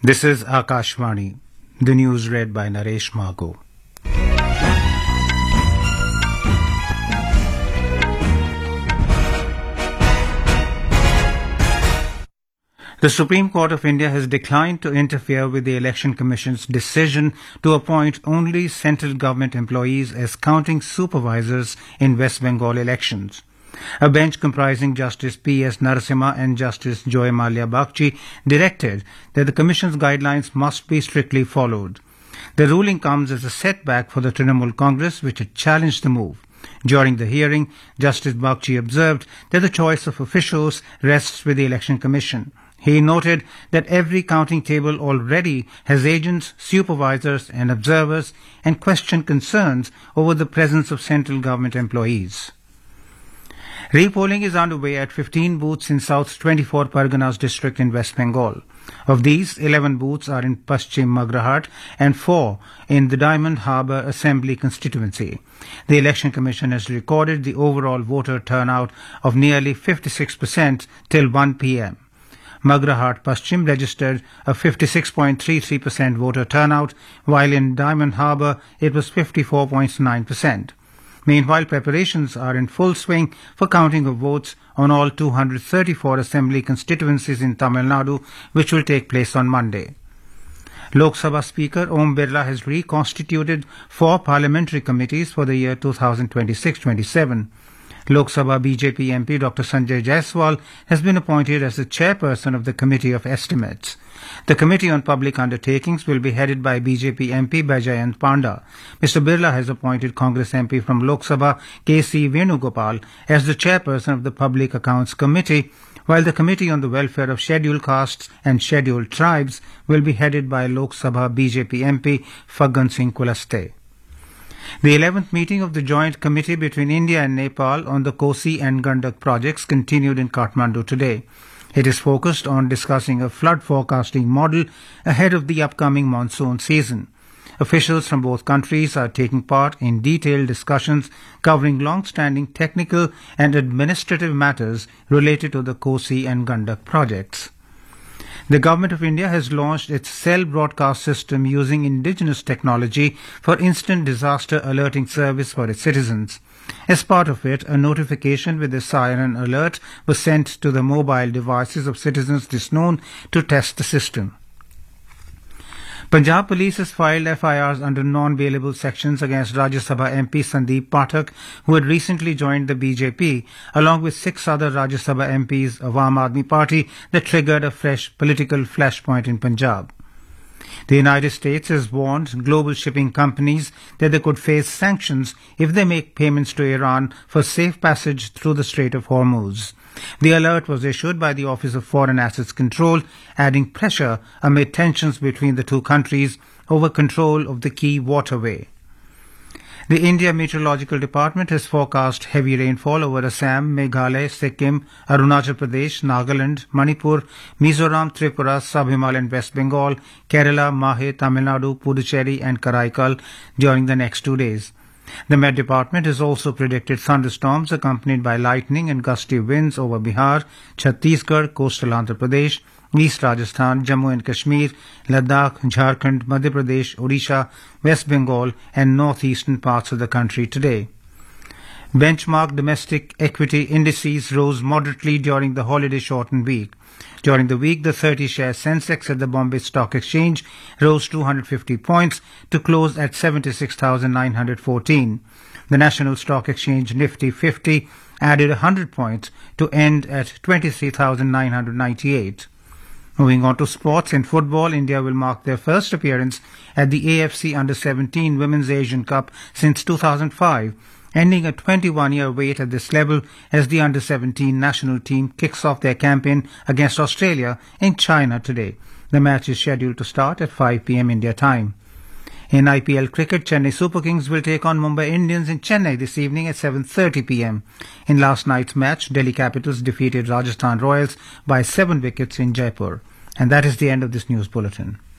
This is Akashvani. The news read by Naresh Mago. The Supreme Court of India has declined to interfere with the Election Commission's decision to appoint only central government employees as counting supervisors in West Bengal elections. A bench comprising Justice P.S. Narasimha and Justice Joy Malia Bagchi directed that the Commission's guidelines must be strictly followed. The ruling comes as a setback for the Trinamool Congress, which had challenged the move. During the hearing, Justice Bagchi observed that the choice of officials rests with the Election Commission. He noted that every counting table already has agents, supervisors and observers and questioned concerns over the presence of central government employees. Repolling is underway at 15 booths in South 24 Parganas district in West Bengal. Of these, 11 booths are in Paschim Magrahat and 4 in the Diamond Harbour Assembly constituency. The Election Commission has recorded the overall voter turnout of nearly 56% till 1 p.m. Magrahat Paschim registered a 56.33% voter turnout, while in Diamond Harbour it was 54.9%. Meanwhile, preparations are in full swing for counting of votes on all 234 assembly constituencies in Tamil Nadu, which will take place on Monday. Lok Sabha Speaker Om Birla has reconstituted 4 parliamentary committees for the year 2026-27. Lok Sabha BJP MP Dr. Sanjay Jaiswal has been appointed as the chairperson of the Committee of Estimates. The Committee on Public Undertakings will be headed by BJP MP Baijayant Panda. Mr. Birla has appointed Congress MP from Lok Sabha K.C. Venugopal as the chairperson of the Public Accounts Committee, while the Committee on the Welfare of Scheduled Castes and Scheduled Tribes will be headed by Lok Sabha BJP MP Phaggan Singh Kulaste. The 11th meeting of the Joint Committee between India and Nepal on the Kosi and Gandak projects continued in Kathmandu today. It is focused on discussing a flood forecasting model ahead of the upcoming monsoon season. Officials from both countries are taking part in detailed discussions covering long-standing technical and administrative matters related to the Kosi and Gandak projects. The Government of India has launched its cell broadcast system using indigenous technology for instant disaster alerting service for its citizens. As part of it, a notification with a siren alert was sent to the mobile devices of citizens disowned to test the system. Punjab Police has filed FIRs under non-bailable sections against Rajya Sabha MP Sandeep Pathak, who had recently joined the BJP, along with 6 other Rajya Sabha MPs of Aam Aadmi Party, that triggered a fresh political flashpoint in Punjab. The United States has warned global shipping companies that they could face sanctions if they make payments to Iran for safe passage through the Strait of Hormuz. The alert was issued by the Office of Foreign Assets Control, adding pressure amid tensions between the two countries over control of the key waterway. The India Meteorological Department has forecast heavy rainfall over Assam, Meghalaya, Sikkim, Arunachal Pradesh, Nagaland, Manipur, Mizoram, Tripura, Sub-Himalayan West Bengal, Kerala, Mahe, Tamil Nadu, Puducherry and Karaikal during the next 2 days. The Met Department has also predicted thunderstorms accompanied by lightning and gusty winds over Bihar, Chhattisgarh, coastal Andhra Pradesh, East Rajasthan, Jammu and Kashmir, Ladakh, Jharkhand, Madhya Pradesh, Odisha, West Bengal and northeastern parts of the country today. Benchmark domestic equity indices rose moderately during the holiday-shortened week. During the week, the 30-share Sensex at the Bombay Stock Exchange rose 250 points to close at 76,914. The National Stock Exchange Nifty 50 added 100 points to end at 23,998. Moving on to sports, in football, India will mark their first appearance at the AFC Under-17 Women's Asian Cup since 2005, ending a 21-year wait at this level as the Under-17 national team kicks off their campaign against Australia in China today. The match is scheduled to start at 5 p.m. India time. In IPL cricket, Chennai Super Kings will take on Mumbai Indians in Chennai this evening at 7:30 p.m. In last night's match, Delhi Capitals defeated Rajasthan Royals by 7 wickets in Jaipur. And that is the end of this news bulletin.